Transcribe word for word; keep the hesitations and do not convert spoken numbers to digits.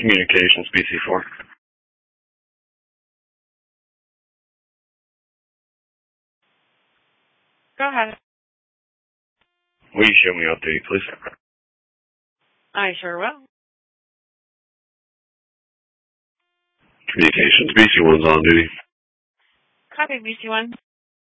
Communications, B C four. Go ahead. Will you show me update, please? I sure will. Communications, B C one's on duty. Copy, B C one.